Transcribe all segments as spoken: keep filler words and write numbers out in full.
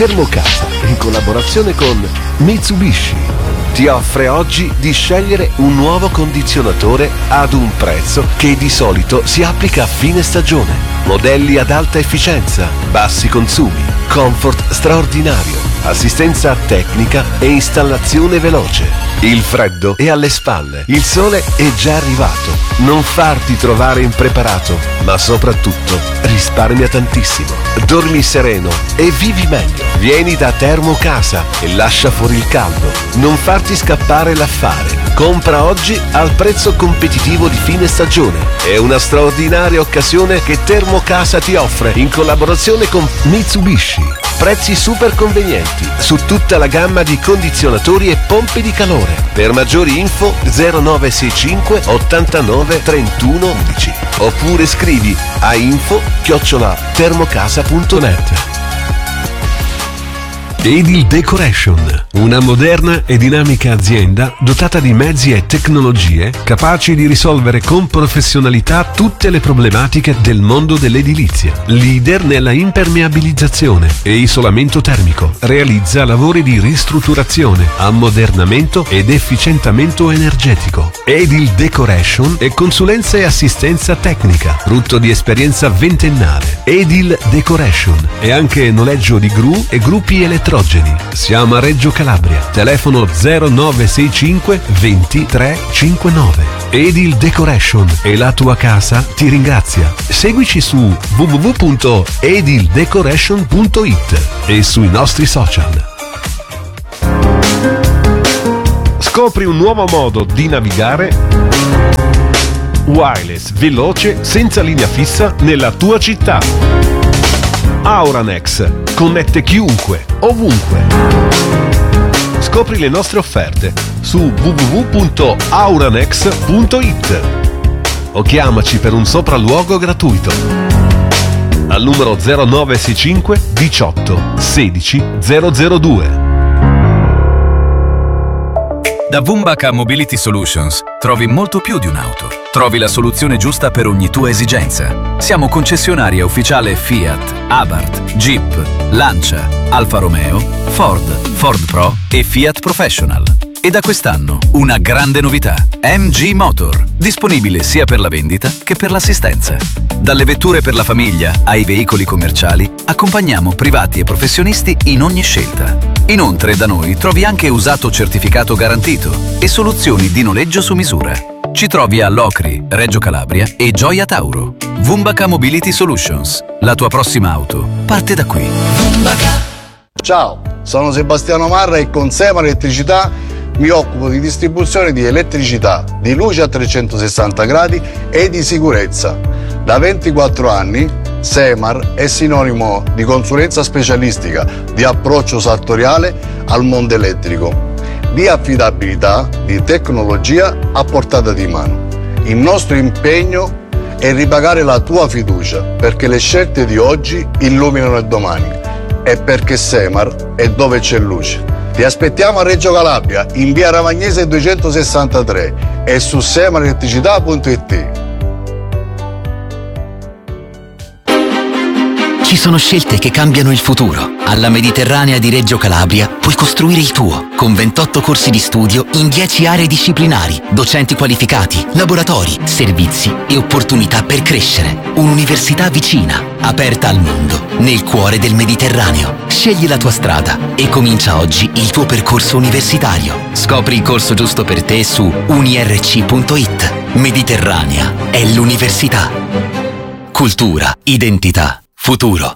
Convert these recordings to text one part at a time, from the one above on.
Termocasa, in collaborazione con Mitsubishi, ti offre oggi di scegliere un nuovo condizionatore ad un prezzo che di solito si applica a fine stagione. Modelli ad alta efficienza, bassi consumi, comfort straordinario, assistenza tecnica e installazione veloce. Il freddo è alle spalle, il sole è già arrivato. Non farti trovare impreparato, ma soprattutto risparmia tantissimo. Dormi sereno e vivi meglio. Vieni da Termocasa e lascia fuori il caldo. Non farti scappare l'affare. Compra oggi al prezzo competitivo di fine stagione. È una straordinaria occasione che Termocasa ti offre in collaborazione con Mitsubishi. Prezzi super convenienti su tutta la gamma di condizionatori e pompe di calore. Per maggiori info zero nove sei cinque ottantanove trentuno undici oppure scrivi a info chiocciola termocasa punto net. Edil Decoration, una moderna e dinamica azienda dotata di mezzi e tecnologie capaci di risolvere con professionalità tutte le problematiche del mondo dell'edilizia. Leader nella impermeabilizzazione e isolamento termico, realizza lavori di ristrutturazione, ammodernamento ed efficientamento energetico. Edil Decoration e consulenza e assistenza tecnica, frutto di esperienza ventennale. Edil Decoration e anche noleggio di gru e gruppi elettronici. Siamo a Reggio Calabria. Telefono zero nove sei cinque ventitré cinquantanove. Edil Decoration e la tua casa ti ringrazia. Seguici su w w w punto edil decoration punto i t e sui nostri social. Scopri un nuovo modo di navigare wireless, veloce, senza linea fissa nella tua città. Auranex connette chiunque, ovunque. Scopri le nostre offerte su w w w punto auranex punto i t o chiamaci per un sopralluogo gratuito al numero zero nove sei cinque diciotto sedici zero zero due. Da Vumbaka Mobility Solutions trovi molto più di un'auto. Trovi la soluzione giusta per ogni tua esigenza. Siamo concessionaria ufficiale Fiat, Abarth, Jeep, Lancia, Alfa Romeo, Ford, Ford Pro e Fiat Professional. E da quest'anno una grande novità: M G Motor, disponibile sia per la vendita che per l'assistenza. Dalle vetture per la famiglia ai veicoli commerciali, accompagniamo privati e professionisti in ogni scelta. Inoltre da noi trovi anche usato certificato garantito e soluzioni di noleggio su misura. Ci trovi a Locri, Reggio Calabria e Gioia Tauro. Vumbaka Mobility Solutions. La tua prossima auto parte da qui. Ciao, sono Sebastiano Marra e con Semar Elettricità mi occupo di distribuzione di elettricità, di luce a trecentosessanta gradi e di sicurezza. Da ventiquattro anni Semar è sinonimo di consulenza specialistica, di approccio sartoriale al mondo elettrico, di affidabilità, di tecnologia a portata di mano. Il nostro impegno è ripagare la tua fiducia, perché le scelte di oggi illuminano il domani e perché Semar è dove c'è luce. Ti aspettiamo a Reggio Calabria, in via Ravagnese duecentosessantatré e su semar elettricità punto i t. Ci sono scelte che cambiano il futuro. Alla Mediterranea di Reggio Calabria puoi costruire il tuo, con ventotto corsi di studio in dieci aree disciplinari, docenti qualificati, laboratori, servizi e opportunità per crescere. Un'università vicina, aperta al mondo, nel cuore del Mediterraneo. Scegli la tua strada e comincia oggi il tuo percorso universitario. Scopri il corso giusto per te su unirc punto i t. Mediterranea è l'università. Cultura, identità, futuro.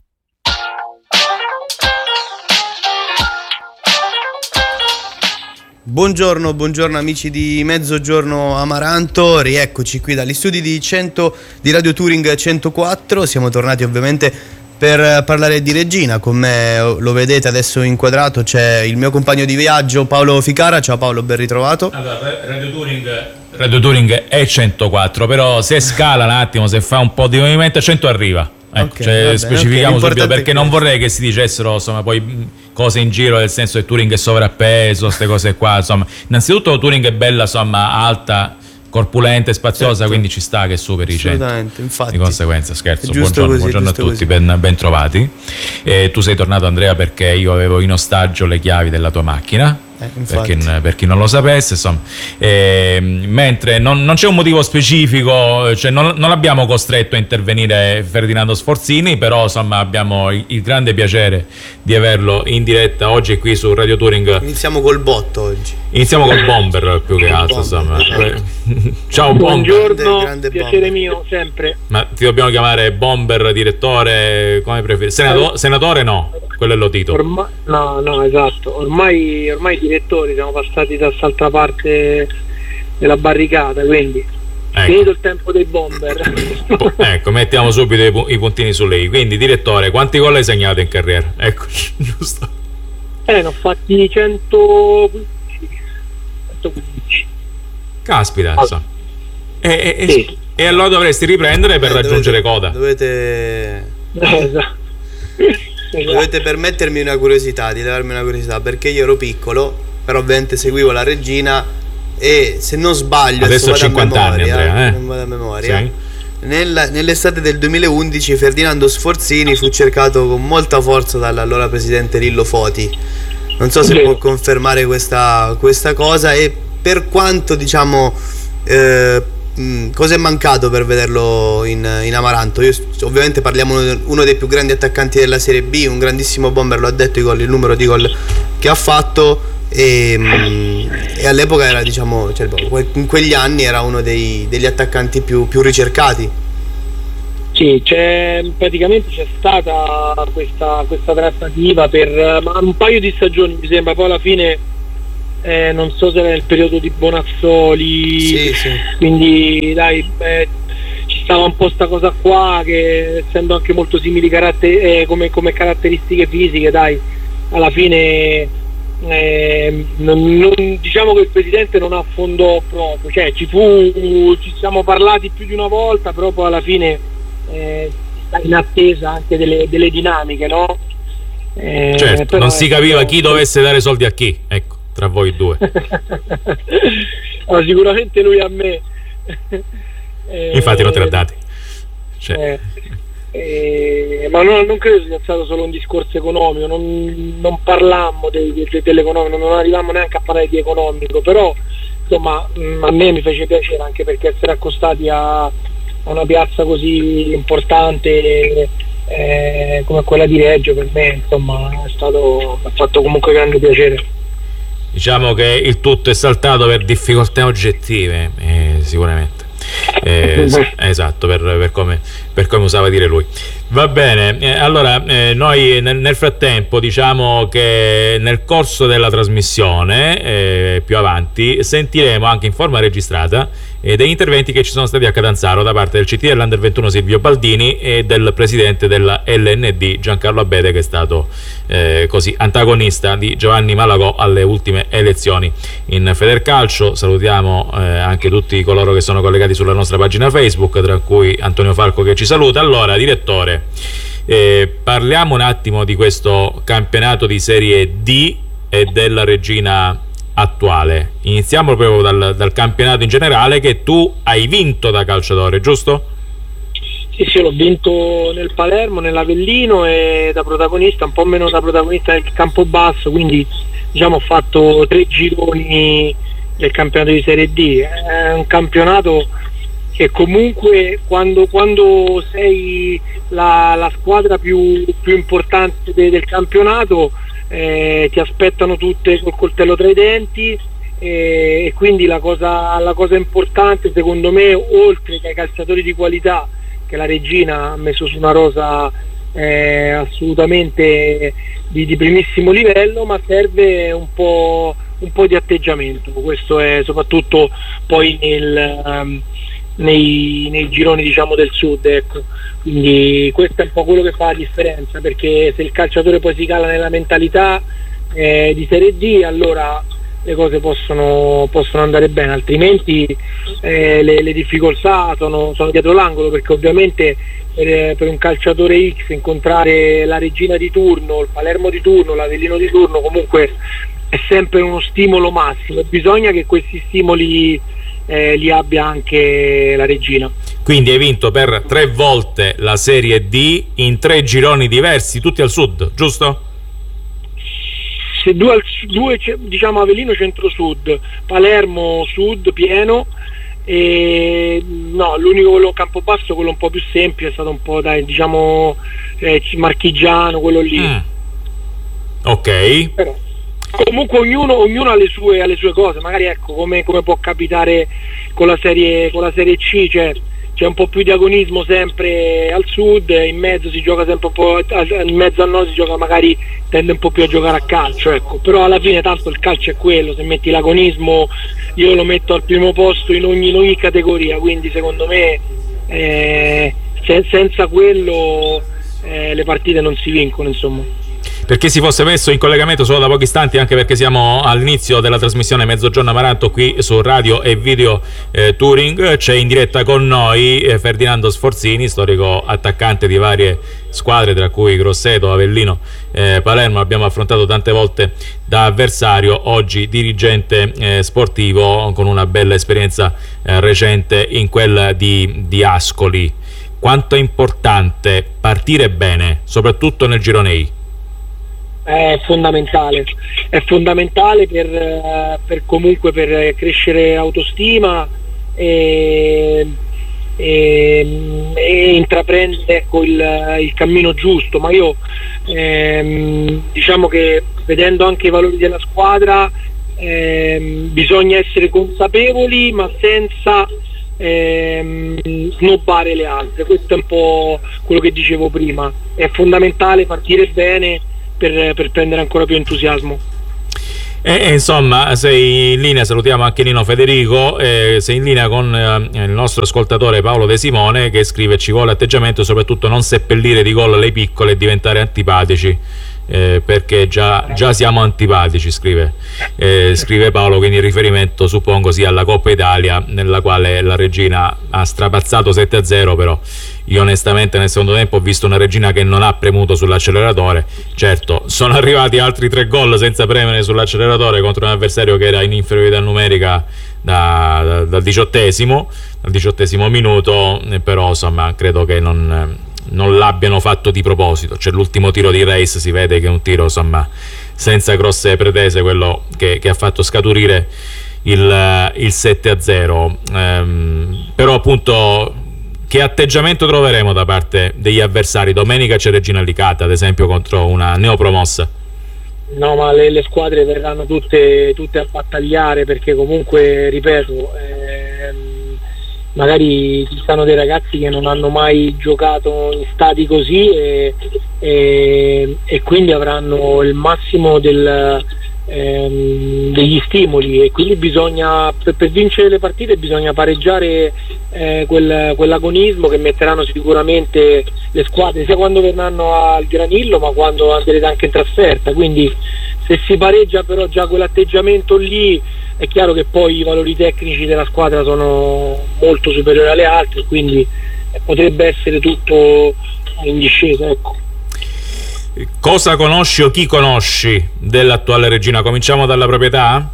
Buongiorno, buongiorno amici di Mezzogiorno Amaranto, rieccoci qui dagli studi di cento di Radio Touring centoquattro. Siamo tornati ovviamente per parlare di Regina. Con me, lo vedete adesso inquadrato, c'è il mio compagno di viaggio Paolo Ficara. Ciao Paolo, ben ritrovato. Allora, Radio Touring, Radio Touring è centoquattro, però se scala un attimo, se fa un po' di movimento, cento arriva. Ecco, okay, cioè, bene, specifichiamo okay, subito, perché non vorrei che si dicessero insomma poi cose in giro, nel senso che Touring è sovrappeso, queste cose qua. Insomma, innanzitutto Touring è bella, insomma, alta, corpulenta e spaziosa, certo. Quindi ci sta che superi i cento. Infatti. Di conseguenza, scherzo. Buongiorno, così, buongiorno a tutti, ben, ben trovati. Eh, tu sei tornato, Andrea, perché io avevo in ostaggio le chiavi della tua macchina. Eh, per, chi, per chi non lo sapesse, insomma, eh, mentre non, non c'è un motivo specifico, cioè non, non abbiamo costretto a intervenire Ferdinando Sforzini, però insomma abbiamo il, il grande piacere di averlo in diretta oggi qui su Radio Touring. Iniziamo col botto oggi. Iniziamo col bomber più che altro, insomma. Ciao Buongiorno, bomber. Grande piacere bomber. Mio, sempre. Ma ti dobbiamo chiamare bomber, direttore, come preferisci? Senato- senatore no, quello è lo titolo. Ormai, no, no, esatto. Ormai, ormai direttori siamo passati da quest'altra parte della barricata, quindi ecco. Finito il tempo dei bomber. Ecco, mettiamo subito i, pu- i puntini su lei. Quindi, direttore, quanti gol hai segnato in carriera? Eccoci, giusto. Eh, ne ho fatti centoquindici. Caspita, allora. e, e, sì. e allora dovresti riprendere per eh, raggiungere dovete, coda. Dovete esatto. Dovete permettermi una curiosità, di levarmi una curiosità, perché io ero piccolo, però ovviamente seguivo la regina e se non sbaglio, adesso ho cinquanta anni, Andrea, eh? non vado a memoria. Sì. Nella, nell'estate del duemilaundici Ferdinando Sforzini fu cercato con molta forza dall'allora presidente Lillo Foti. Non so se sì. può confermare questa, questa cosa e per quanto, diciamo, eh, mh, cosa è mancato per vederlo in, in Amaranto. Io, ovviamente parliamo di uno dei più grandi attaccanti della Serie B, un grandissimo bomber, lo ha detto, i gol, il numero di gol che ha fatto e, mh, e all'epoca era, diciamo, cioè, in quegli anni era uno dei, degli attaccanti più, più ricercati. Sì, c'è, praticamente c'è stata questa, questa trattativa per ma un paio di stagioni, mi sembra, poi alla fine eh, non so se era nel periodo di Bonazzoli, sì, sì. Quindi dai, eh, ci stava un po' sta cosa qua che, essendo anche molto simili caratter- eh, come, come caratteristiche fisiche, dai, alla fine eh, non, non, diciamo che il presidente non affondò proprio, cioè ci fu, ci siamo parlati più di una volta, però poi alla fine Eh, in attesa anche delle, delle dinamiche, no? Eh, certo, non si capiva chi dovesse dare soldi a chi, ecco, tra voi due. No, sicuramente lui a me. eh, Infatti non te l'ha dati. Cioè. Eh, eh, ma non, non credo sia stato solo un discorso economico, non, non parlammo de, de, dell'economico, non arrivammo neanche a parlare di economico, però insomma mh, a me mi fece piacere anche perché essere accostati a una piazza così importante eh, come quella di Reggio per me insomma è stato, ha fatto comunque grande piacere. Diciamo che il tutto è saltato per difficoltà oggettive, eh, sicuramente. Eh, esatto, per, per, come, per come usava dire lui. Va bene, eh, allora eh, noi nel, nel frattempo diciamo che nel corso della trasmissione eh, più avanti sentiremo anche in forma registrata eh, degli interventi che ci sono stati a Catanzaro da parte del C T dell'Under ventuno Silvio Baldini e del presidente della L N D Giancarlo Abete, che è stato eh, così antagonista di Giovanni Malagò alle ultime elezioni in Federcalcio. Salutiamo eh, anche tutti coloro che sono collegati sulla nostra pagina Facebook, tra cui Antonio Falco che ci saluta. Allora, direttore, eh, parliamo un attimo di questo campionato di Serie D e della regina attuale. Iniziamo proprio dal, dal campionato in generale, che tu hai vinto da calciatore, giusto? Sì, sì, l'ho vinto nel Palermo, nell'Avellino e da protagonista, un po' meno da protagonista nel Campobasso, quindi diciamo ho fatto tre gironi del campionato di Serie D. È un campionato che comunque quando, quando sei la, la squadra più, più importante de, del campionato eh, ti aspettano tutte col coltello tra i denti eh, e quindi la cosa, la cosa importante secondo me, oltre che ai calciatori di qualità che la regina ha messo su una rosa eh, assolutamente di, di primissimo livello, ma serve un po', un po' di atteggiamento. Questo è soprattutto poi nel um, Nei, nei gironi diciamo del sud, ecco. Quindi questo è un po' quello che fa la differenza, perché se il calciatore poi si cala nella mentalità eh, di Serie D, allora le cose possono, possono andare bene, altrimenti eh, le, le difficoltà sono, sono dietro l'angolo, perché ovviamente per, per un calciatore X incontrare la regina di turno, il Palermo di turno, l'Avellino di turno, comunque è sempre uno stimolo massimo e bisogna che questi stimoli eh, li abbia anche la Regina. Quindi hai vinto per tre volte la Serie D in tre gironi diversi, tutti al sud, giusto? Se due, al, due diciamo Avellino centro-sud, Palermo sud pieno, e no, l'unico quello Campobasso, quello un po' più semplice, è stato un po' dai, diciamo eh, Marchigiano, quello lì. Mm. Ok. Però, comunque ognuno, ognuno ha le sue, ha le sue cose, magari ecco come, come può capitare con la serie con la serie C, cioè c'è un po' più di agonismo sempre al sud, in mezzo si gioca sempre un po', in mezzo a noi si gioca, magari tende un po' più a giocare a calcio, ecco. Però alla fine tanto il calcio è quello, se metti l'agonismo io lo metto al primo posto in ogni, in ogni categoria, quindi secondo me eh, se, senza quello eh, le partite non si vincono, insomma. Per chi si fosse messo in collegamento solo da pochi istanti, anche perché siamo all'inizio della trasmissione Mezzogiorno Amaranto qui su Radio e Video eh, Touring, c'è in diretta con noi eh, Ferdinando Sforzini, storico attaccante di varie squadre, tra cui Grosseto, Avellino, eh, Palermo. Abbiamo affrontato tante volte da avversario, oggi dirigente eh, sportivo con una bella esperienza eh, recente in quella di, di Ascoli. Quanto è importante partire bene, soprattutto nel girone I? È fondamentale, è fondamentale per, per comunque per crescere autostima e, e, e intraprendere ecco, il, il cammino giusto. Ma io ehm, diciamo che vedendo anche i valori della squadra ehm, bisogna essere consapevoli ma senza ehm, snobbare le altre. Questo è un po' quello che dicevo prima, è fondamentale partire bene Per, per prendere ancora più entusiasmo. E, insomma, sei in linea, salutiamo anche Nino Federico, eh, sei in linea con eh, il nostro ascoltatore Paolo De Simone, che scrive: ci vuole atteggiamento e soprattutto non seppellire di gol le piccole e diventare antipatici, eh, perché già, già siamo antipatici, scrive, eh, scrive Paolo, quindi il riferimento suppongo sia alla Coppa Italia, nella quale la Regina ha strapazzato sette a zero, però io onestamente nel secondo tempo ho visto una Regina che non ha premuto sull'acceleratore. Certo, sono arrivati altri tre gol senza premere sull'acceleratore contro un avversario che era in inferiorità numerica da, da, dal diciottesimo dal diciottesimo minuto, però insomma credo che non, non l'abbiano fatto di proposito. C'è l'ultimo tiro di Reis, si vede che è un tiro insomma senza grosse pretese, quello che, che ha fatto scaturire il, il sette a zero. Ehm, però appunto che atteggiamento troveremo da parte degli avversari? Domenica c'è Regina Licata, ad esempio, contro una neopromossa. No, ma le, le squadre verranno tutte, tutte a battagliare, perché comunque, ripeto, ehm, magari ci stanno dei ragazzi che non hanno mai giocato in stadi così e, e, e quindi avranno il massimo del... Ehm, degli stimoli, e quindi bisogna per, per vincere le partite bisogna pareggiare eh, quel, quell'agonismo che metteranno sicuramente le squadre sia quando verranno al Granillo ma quando andrete anche in trasferta. Quindi se si pareggia però già quell'atteggiamento lì, è chiaro che poi i valori tecnici della squadra sono molto superiori alle altre, quindi eh, potrebbe essere tutto in discesa, ecco. Cosa conosci o chi conosci dell'attuale Regina? Cominciamo dalla proprietà?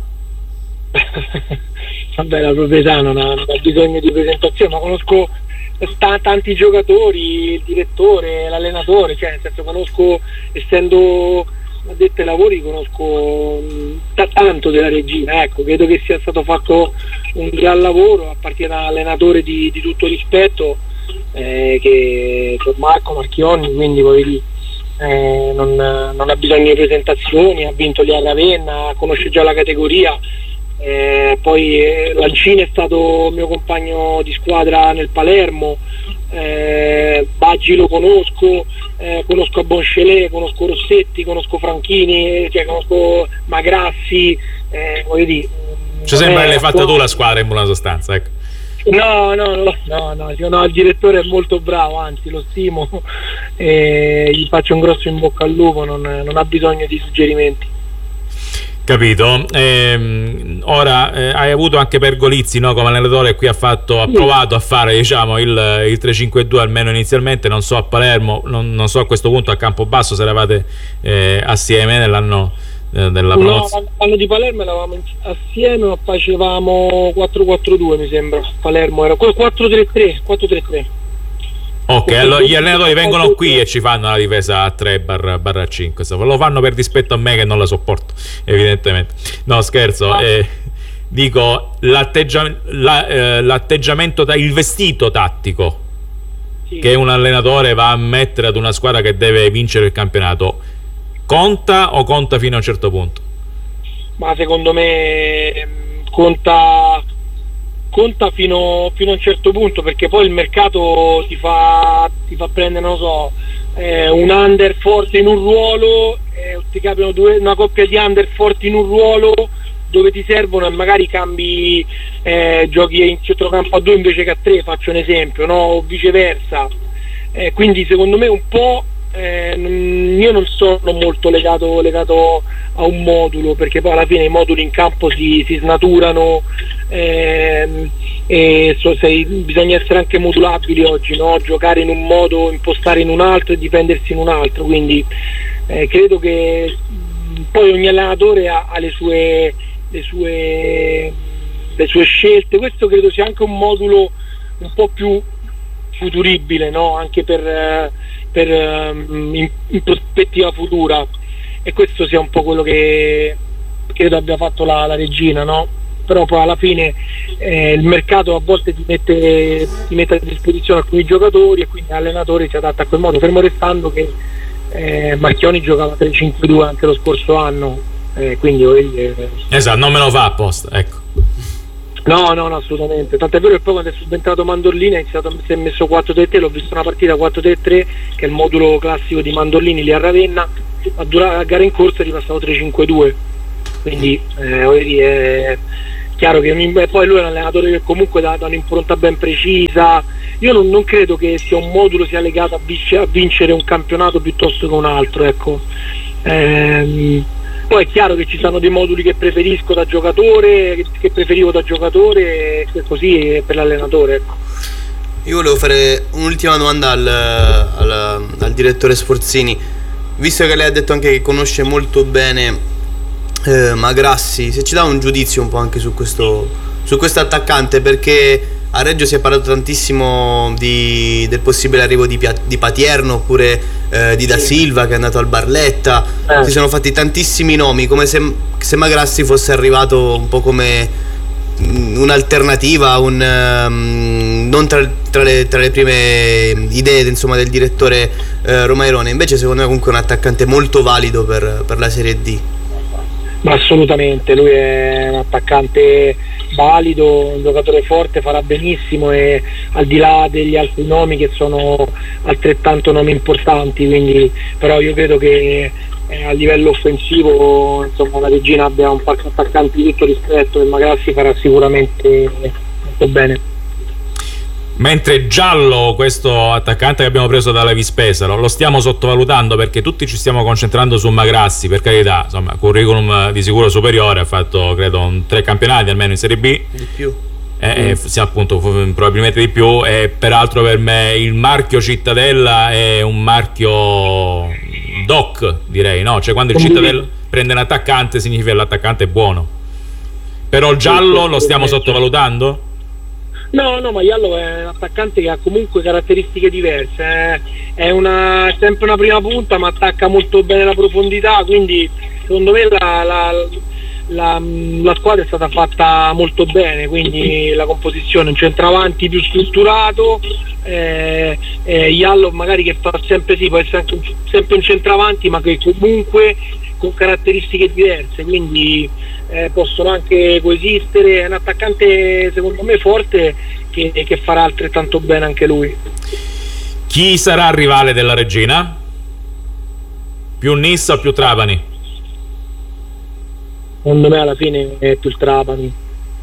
Vabbè, la proprietà non ha, non ha bisogno di presentazione, ma conosco sta, tanti giocatori, il direttore, l'allenatore, cioè nel senso conosco, essendo addetto ai lavori, conosco t- tanto della Regina, ecco. Credo che sia stato fatto un gran lavoro a partire da un allenatore di, di tutto rispetto, eh, che è Marco Marchionni, quindi voglio dire, Eh, non, non ha bisogno di presentazioni, ha vinto lì a Ravenna, conosce già la categoria, eh, poi eh, Lancini è stato mio compagno di squadra nel Palermo, eh, Baggi lo conosco, eh, conosco Bonchelet, conosco Rossetti, conosco Franchini, cioè conosco Magrassi, eh, voglio dire, ci sembra che l'hai fatta tu la squadra in buona sostanza, ecco. No, no, no, no, no, no, il direttore è molto bravo, anzi lo stimo e gli faccio un grosso in bocca al lupo, non, non ha bisogno di suggerimenti. Capito. Ehm, ora eh, hai avuto anche Pergolizzi, no, come allenatore, qui ha fatto, ha provato a fare diciamo il, il tre cinque due almeno inizialmente, non so a Palermo, non, non so a questo punto a Campobasso se eravate eh, assieme nell'anno eh, della no, promozione? l'anno di Palermo eravamo assieme, ma facevamo quattro quattro due mi sembra. Palermo era quattro tre tre quattro tre tre. Ok, allora gli allenatori vengono qui e ci fanno la difesa a tre barra cinque, lo fanno per dispetto a me che non la sopporto, evidentemente. No, scherzo. Eh, dico, l'atteggia- la, eh, l'atteggiamento, il vestito tattico sì. che un allenatore va a mettere ad una squadra che deve vincere il campionato, conta o conta fino a un certo punto? Ma secondo me conta conta fino, fino a un certo punto, perché poi il mercato ti fa, ti fa prendere, non so, eh, un under forte in un ruolo, eh, ti capitano due, una coppia di under forti in un ruolo dove ti servono e magari cambi, eh, giochi in centrocampo a due invece che a tre, faccio un esempio, no? O viceversa. Eh, quindi secondo me un po' eh, io non sono molto legato, legato a un modulo, perché poi alla fine i moduli in campo si, si snaturano, eh, e so, sei, bisogna essere anche modulabili oggi, no? Giocare in un modo, impostare in un altro e difendersi in un altro, quindi eh, credo che poi ogni allenatore ha, ha le sue le sue le sue scelte. Questo credo sia anche un modulo un po' più futuribile, no? Anche per, per in, in prospettiva futura, e questo sia un po' quello che credo abbia fatto la, la regina, no? Però poi alla fine eh, il mercato a volte ti mette, ti mette a disposizione alcuni giocatori e quindi l'allenatore si adatta a quel modo, fermo restando che eh, Marchioni giocava tre cinque due anche lo scorso anno. Eh, quindi eh, esatto, non me lo fa apposta, ecco. No, no, no, assolutamente. Tant'è vero che poi quando è subentrato Mandorlini ha iniziato, si è messo quattro tre tre, l'ho visto una partita quattro tre tre, che è il modulo classico di Mandorlini lì a Ravenna, a, dura- a gara in corsa è ripassato tre cinque due. Quindi eh, voglio dire, è chiaro che ogni, poi lui è un allenatore che comunque dà, dà un'impronta ben precisa. Io non, non credo che sia un modulo sia legato a, vic- a vincere un campionato piuttosto che un altro, ecco. Ehm, Poi è chiaro che ci sono dei moduli che preferisco da giocatore, che, che preferivo da giocatore, e così per l'allenatore, ecco. Io volevo fare un'ultima domanda al, al, al direttore Sforzini, visto che lei ha detto anche che conosce molto bene eh, Magrassi, se ci dà un giudizio un po' anche su questo, su questo attaccante, perché a Reggio si è parlato tantissimo di, del possibile arrivo di, di Patierno, oppure eh, di Da Silva che è andato al Barletta. Eh. Si sono fatti tantissimi nomi, come se, se Magrassi fosse arrivato un po' come un'alternativa, un, um, non tra, tra, le, tra le prime idee, insomma, del direttore eh, Romairone. Invece secondo me comunque è un attaccante molto valido per, per la Serie D. Ma assolutamente, lui è un attaccante valido, un giocatore forte, farà benissimo, e al di là degli altri nomi che sono altrettanto nomi importanti, quindi però io credo che eh, a livello offensivo, insomma, la regina abbia un parco attaccanti di tutto rispetto, e Magrassi farà sicuramente molto bene. Mentre Giallo, questo attaccante che abbiamo preso dalla Vispesaro, lo stiamo sottovalutando perché tutti ci stiamo concentrando su Magrassi, per carità, insomma, curriculum di sicuro superiore, ha fatto credo un, tre campionati almeno in Serie B, di più, eh, mm. sì, appunto, probabilmente di più, e peraltro per me il marchio Cittadella è un marchio doc, direi, no? Cioè quando il Cittadella prende un attaccante significa che l'attaccante è buono, però il Giallo lo stiamo sottovalutando? No, no, ma Iallo è un attaccante che ha comunque caratteristiche diverse, eh. È una, sempre una prima punta, ma attacca molto bene la profondità, quindi secondo me la, la, la, la squadra è stata fatta molto bene, quindi la composizione, un centravanti più strutturato, eh, eh, Iallo magari che fa sempre, sì, può essere anche un, sempre un centravanti, ma che comunque con caratteristiche diverse, quindi eh, possono anche coesistere. È un attaccante secondo me forte, che, che farà altrettanto bene anche lui. Chi sarà il rivale della regina? Più Nissa o più Trapani? Secondo me alla fine è più il Trapani.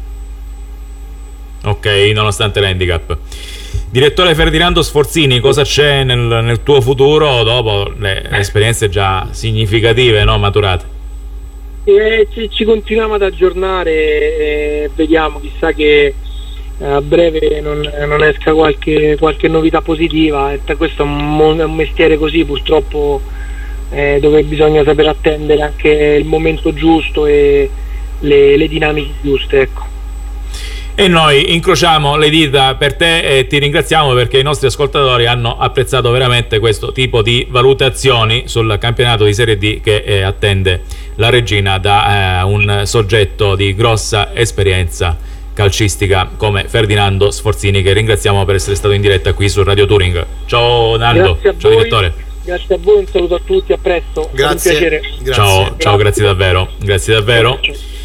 Ok, nonostante l'handicap. Direttore Ferdinando Sforzini, cosa c'è nel, nel tuo futuro dopo le, le esperienze già significative, no, maturate? E ci, ci continuiamo ad aggiornare, e vediamo, chissà che a breve non, non esca qualche, qualche novità positiva. E questo è un, è un mestiere così, purtroppo eh, dove bisogna saper attendere anche il momento giusto e le, le dinamiche giuste, ecco. E noi incrociamo le dita per te e ti ringraziamo perché i nostri ascoltatori hanno apprezzato veramente questo tipo di valutazioni sul campionato di Serie D che eh, attende la Regina da eh, un soggetto di grossa esperienza calcistica come Ferdinando Sforzini, che ringraziamo per essere stato in diretta qui su Radio Touring. Ciao Nando, ciao voi, direttore. Grazie a voi, un saluto a tutti, a presto. Grazie. Un piacere. Grazie. Ciao, Grazie. ciao, grazie davvero, grazie davvero.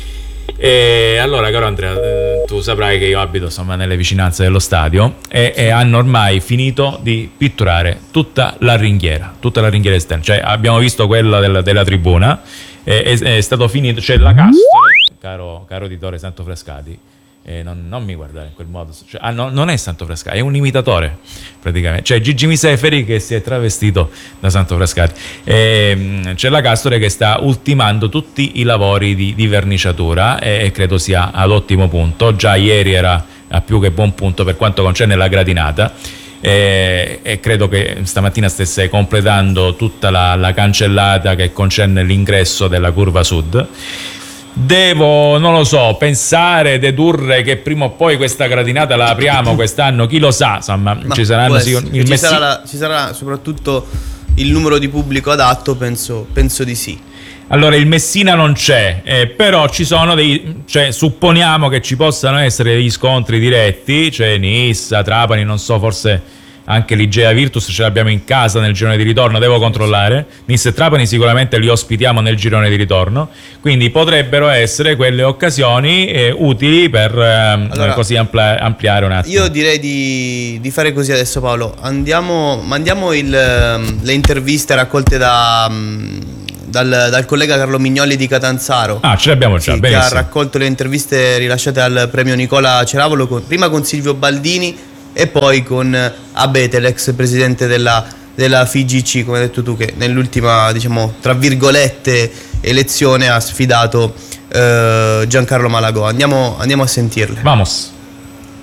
E allora, caro Andrea, tu saprai che io abito insomma nelle vicinanze dello stadio e, e hanno ormai finito di pitturare tutta la ringhiera, tutta la ringhiera esterna. Cioè abbiamo visto quella della, della tribuna, e, è, è stato finito, c'è la Castore, caro, caro editore Santo Frascati. Eh, non, non mi guardare in quel modo, cioè, ah, no, non è Santo Frascati, è un imitatore praticamente, cioè Gigi Miseferi che si è travestito da Santo Frascati. Eh, c'è la Castore che sta ultimando tutti i lavori di, di verniciatura e, e credo sia ad ottimo punto. Già ieri era a più che buon punto per quanto concerne la gradinata e, e credo che stamattina stesse completando tutta la, la cancellata che concerne l'ingresso della curva sud. Devo, non lo so, pensare, dedurre che prima o poi questa gradinata la apriamo quest'anno, chi lo sa, insomma. Ma ci saranno sì, il ci, messi- sarà la, ci sarà soprattutto il numero di pubblico adatto, penso, penso di sì. Allora il Messina non c'è, eh, però ci sono dei, cioè supponiamo che ci possano essere degli scontri diretti, cioè Nissa, Trapani, non so, forse anche l'Igea Virtus ce l'abbiamo in casa nel girone di ritorno, devo controllare. Nissa e Trapani sicuramente li ospitiamo nel girone di ritorno, quindi potrebbero essere quelle occasioni eh, utili per eh, allora, così ampla- ampliare un attimo. Io direi di, di fare così adesso, Paolo, andiamo, mandiamo il, le interviste raccolte da... Dal, dal collega Carlo Mignoli di Catanzaro. Ah, ce l'abbiamo già, sì, che ha raccolto le interviste rilasciate al premio Nicola Ceravolo, con, prima con Silvio Baldini e poi con Abete, l'ex presidente della, della F I G C, come hai detto tu, che nell'ultima, diciamo, tra virgolette, elezione ha sfidato eh, Giancarlo Malagò. Andiamo, andiamo a sentirle. Vamos.